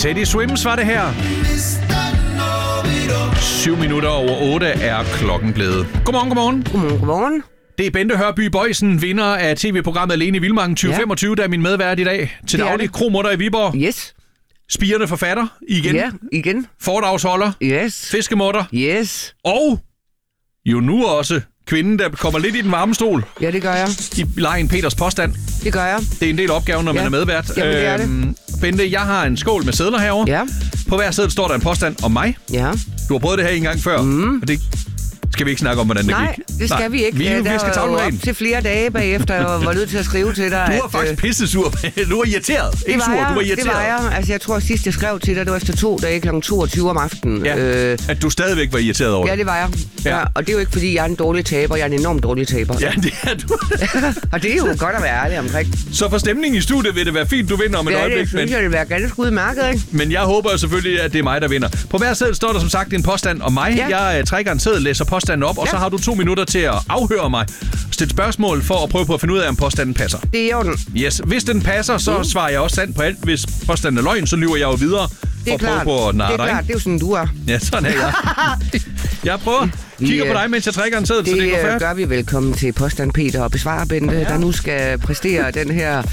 Teddy Swims var det her. 7 minutter over 8 er klokken blevet. Godmorgen. Godmorgen. Det er Bente Hørby Boysen, vinder af tv-programmet Alene i Vildmarken 2025, der er min medvært i dag. Til daglig kromutter i Viborg. Yes. Spirende forfatter igen. Ja, igen. Foredragsholder. Yes. Fiskemutter. Yes. Og jo nu også kvinden, der kommer lidt i den varme stol. Ja, det gør jeg. I lejen Peters påstand. Det gør jeg. Det er en del opgave, når man er medvært. Jamen, det er det. Bente, jeg har en skål med sedler herovre. Ja. På hver side står der en påstand om mig. Ja. Du har prøvet det her en gang før. Og det skal vi ikke snakke om, hvordan det Nej, gik. det skal vi ikke. Vi skal tage den ren. Til flere dage bagefter, jeg var nødt til at skrive til dig. Du var faktisk pissesur. Du var irriteret. Ikke sur, du var irriteret. Det var jeg. Altså, jeg tror sidst, jeg skrev til dig, det var efter 2 dage kl. 22 om aftenen. Ja, at du stadigvæk var irriteret over det. Ja, det var jeg. Ja. Og det er jo ikke, fordi jeg er en dårlig taber. Jeg er en enormt dårlig taber. Ja, det er du. Og det er jo godt at være ærlig omkring. Så for stemningen i studiet vil det være fint, du vinder om et øjeblik. Det synes jeg, det vil være ganske udmærket, ikke? Men jeg håber selvfølgelig, at det er mig, der vinder. På hver seddel står der som sagt en påstand om mig. Ja. Jeg trækker en seddel, læser påstanden op, og så har du 2 minutter til at afhøre mig. Stille spørgsmål for at prøve på at finde ud af, om påstanden passer. Det er i orden. Yes. Hvis den passer, så svarer jeg også sandt på alt. Hvis påstanden er løgn, så lyver jeg jo videre. Det er klart. På at narre dig. Det er klart. Det er jo sådan, du er. Ja, sådan er jeg. Jeg prøver. Kigger på dig, mens jeg trækker en seddel, så det går færdigt. Det gør vi. Velkommen til påstand Peter og besvare Bente, der nu skal præstere den her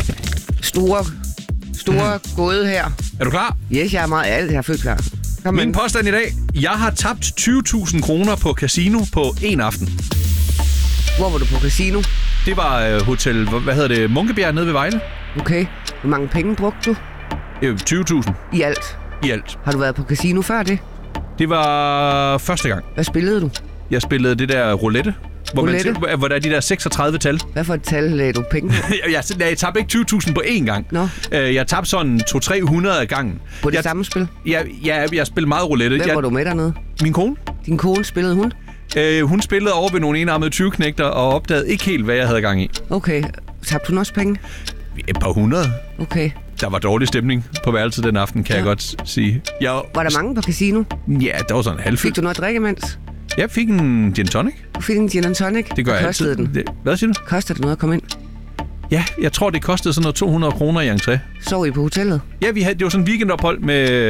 store gåde her. Er du klar? Yes, jeg er meget alt. Jeg er fuldt klar. Min påstand i dag. Jeg har tabt 20.000 kroner på casino på en aften. Hvor var du på casino? Det var hotel, Munkebjerg nede ved Vejle. Okay. Hvor mange penge brugte du? 20.000. I alt? I alt. Har du været på casino før det? Det var første gang. Hvad spillede du? Jeg spillede det der roulette. Hvor der er de der 36 tal. Hvad for et tal lagde du penge på? jeg tabte ikke 20.000 på én gang. Nå. Jeg tabte sådan 200-300 af gangen. På det samme spil? Jeg spillede meget roulette. Hvem var du med dernede? Min kone. Din kone, spillede hun? Hun spillede over ved nogle enarmede 20-knægter og opdagede ikke helt, hvad jeg havde gang i. Okay. Tabte hun også penge? Et par 100. Okay. Der var dårlig stemning på værelset den aften, kan jeg godt sige. Var der mange på casino? Ja, der var sådan en halvfyldt. Fik du noget at drikke imens? Jeg fik en gin tonic. Du fik en gin tonic? Det gør jeg altid. Den? Hvad siger du? Koster det noget at komme ind? Ja, jeg tror, det kostede sådan noget 200 kroner i entré. Sov I på hotellet? Ja, det var sådan en weekendophold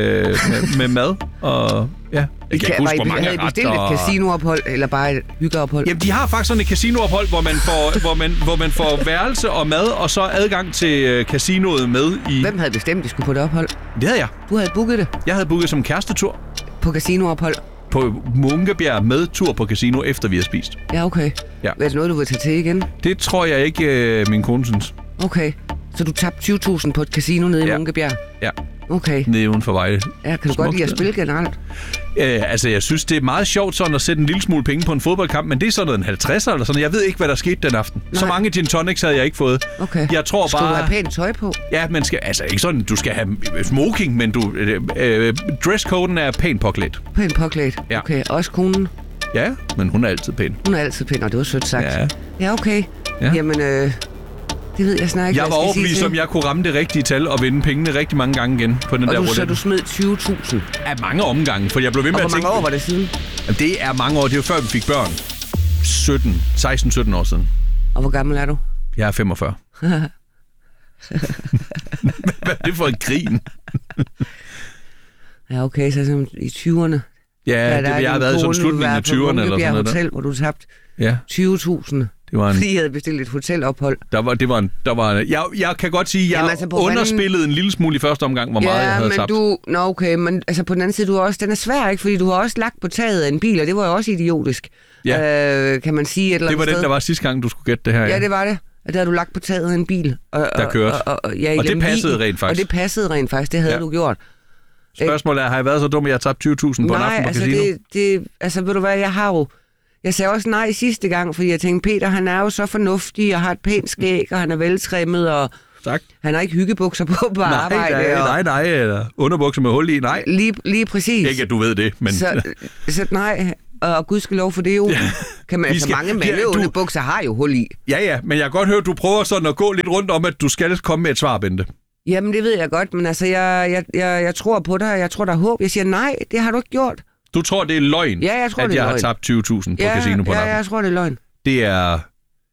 med mad og ja. Jeg kan ikke huske, hvor mange havde I bestilt et casinoophold eller bare et hyggeophold? Jamen, de har faktisk sådan et casinoophold, hvor man får værelse og mad og så adgang til casinoet med i. Hvem havde bestemt, de skulle på det ophold? Det havde jeg. Du havde booket det? Jeg havde booket som kærestetur. På casinoophold? På Munkebjerg med tur på casino, efter vi har spist. Ja, okay. Ja. Er det noget, du vil tage til igen? Det tror jeg ikke, min kone synes. Okay. Så du tabte 20.000 på et casino nede i Munkebjerg? Ja. Okay. Nede uden for Vejle. Ja, kan du godt lide at spille generelt? Altså, jeg synes, det er meget sjovt sådan at sætte en lille smule penge på en fodboldkamp, men det er sådan noget en 50'er eller sådan. Jeg ved ikke, hvad der skete den aften. Nej. Så mange gin tonics havde jeg ikke fået. Okay. Jeg tror skal bare... du have pænt tøj på? Ja, man skal... Altså, ikke sådan, du skal have smoking, men dresscoden er pænt påklædt. Pænt påklædt? Ja. Okay, også konen? Ja, men hun er altid pæn. Hun er altid pæn, og det var sødt sagt. Ja. Ja, okay. Ja. Jamen, det ved jeg snart ikke, jeg var overbevist om, jeg kunne ramme det rigtige tal og vinde pengene rigtig mange gange igen på den der roulette. Så du smed 20.000? Ja, mange omgange, for jeg blev ved med at tænke... Og hvor mange år var det siden? Jamen, det er mange år. Det var før, vi fik børn. 16-17 år siden. Og hvor gammel er du? Jeg er 45. Hvad er det for en grin? Ja, okay, så i 20'erne. Ja, jeg har været som slutningen af 20'erne eller sådan noget. Hotel, hvor du tabte 20.000. Det var fordi jeg havde bestilt et hotelophold. Jeg kan godt sige, at jeg underspillede en lille smule i første omgang, hvor meget jeg havde tabt. Men altså på den anden side, den er svær, ikke? Fordi du har også lagt på taget af en bil, og det var jo også idiotisk. Ja. Kan man sige et eller andet sted. Det var den, der var sidste gang, du skulle gætte det her. Ja, det var det. Og der havde du lagt på taget af en bil. Der kørte. Og det passede rent faktisk. Og det passede rent faktisk, det havde du gjort. Spørgsmålet er, har jeg været så dum, at jeg har tabt 20.000 på en aften på casino? Altså ved du hvad, jeg sagde også nej sidste gang, fordi jeg tænkte, Peter, han er jo så fornuftig, og har et pænt skæg, og han er veltrimmet, og tak. Han har ikke hyggebukser på arbejde. Nej, eller underbukser med hul i, nej. Lige præcis. Ikke, at du ved det, men... Så nej, og gudskelov for det jo. Kan man, mange mandeunderbukser har jo hul i. Ja, men jeg kan godt høre, at du prøver sådan at gå lidt rundt om, at du skal komme med et svar, Bente. Jamen, det ved jeg godt, men altså, jeg tror på dig, jeg tror, der er håb. Jeg siger, nej, det har du ikke gjort. Du tror, det er løgn, jeg tror, at jeg har tabt 20.000 på casino på en aften? Ja, jeg tror, det er løgn. Det er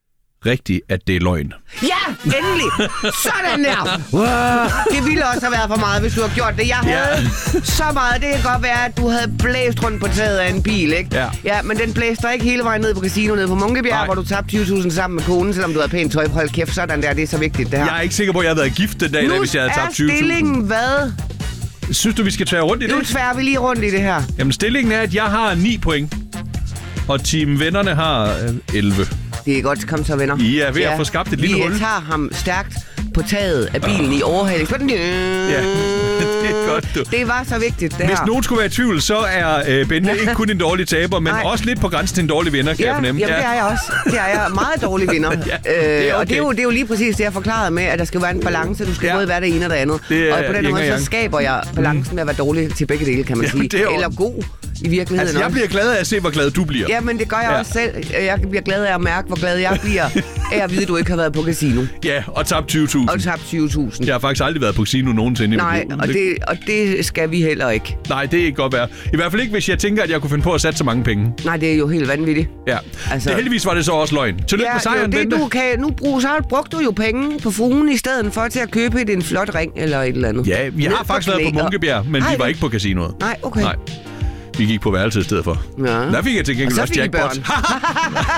rigtigt, at det er løgn? Ja, endelig! Sådan der! Det ville også have været for meget, hvis du havde gjort det. Jeg havde så meget. Det kan godt være, at du havde blæst rundt på taget af en bil, ikke? Ja, men den blæste ikke hele vejen ned på casino, ned på Munkebjerg, hvor du tabte 20.000 sammen med konen, selvom du havde pænt tøj. Hold kæft, sådan der. Det er så vigtigt, det her. Jeg er ikke sikker på, at jeg havde været gift den dag, hvis jeg havde tabt 20.000. Nu er stillingen hvad? Synes du, vi skal tvære rundt i det? Nu tværer vi lige rundt i det her. Jamen, stillingen er, at jeg har 9 point, og Team Vennerne har 11. Det er godt, kom så, venner. I er ved at få skabt et lille hul. Vi tager ham stærkt på taget af bilen i overhaling. Ja, det er godt, du. Det var så vigtigt, det Hvis her. nogen skulle være i tvivl, så er Bente ikke kun en dårlig taber, men også lidt på grænsen til en dårlig vinder, kan jeg fornemme. Jamen, det er jeg også. Det er jeg. Meget dårlig vinder. Det er okay. Og det er jo lige præcis det, jeg forklarede med, at der skal være en balance. Du skal både være det ene og det andet. Og på den måde, så skaber jeg balancen med at være dårlig til begge dele, kan man sige. Eller god i virkeligheden. Altså, jeg bliver glad af at se, hvor glad du bliver. Jamen, det gør jeg også selv. Jeg bliver glad af at mærke, hvor glad jeg bliver af at vide, at du ikke har været på casino. Ja, og tabt 20.000. Og tabt 20.000. Jeg har faktisk aldrig været på casino nogensinde. Nej, og det skal vi heller ikke. Nej, det er ikke godt være. I hvert fald ikke, hvis jeg tænker, at jeg kunne finde på at sætte så mange penge. Nej, det er jo helt vanvittigt. Ja. Altså, heldigvis var det så også løgn. Tillykke med sejren, Bente. Så brugte du jo penge på fruen i stedet for til at købe en flot ring eller et eller andet. Ja, vi har faktisk været på Munkebjerg, men vi var ikke på casinoet. Nej, okay. Nej. Vi gik på værelse i stedet for. Ja. Der fik jeg til gengæld også jackpot.